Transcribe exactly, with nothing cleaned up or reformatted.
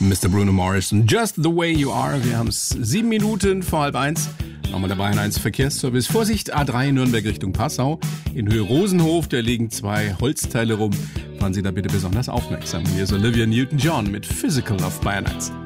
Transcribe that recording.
Mister Bruno Mars, Just the Way You Are. Wir haben es sieben Minuten vor halb eins. Nochmal der Bayern eins Verkehrsservice. Vorsicht, A drei Nürnberg Richtung Passau. In Höhe Rosenhof, da liegen zwei Holzteile rum. Fahren Sie da bitte besonders aufmerksam. Hier ist Olivia Newton-John mit Physical auf Bayern eins.